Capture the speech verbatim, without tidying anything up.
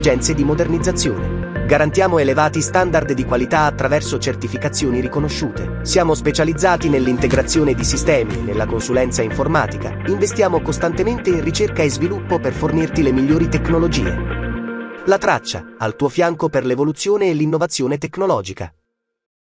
esigenze di modernizzazione. Garantiamo elevati standard di qualità attraverso certificazioni riconosciute. Siamo specializzati nell'integrazione di sistemi, nella consulenza informatica. Investiamo costantemente in ricerca e sviluppo per fornirti le migliori tecnologie. La Traccia, al tuo fianco per l'evoluzione e l'innovazione tecnologica.